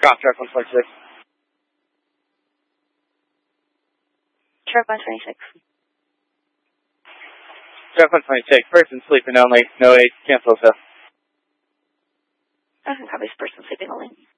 Golf, Truck 126. Truck 126. Truck 126, person sleeping only, no aid, cancel, sir. Okay, copy, person sleeping only.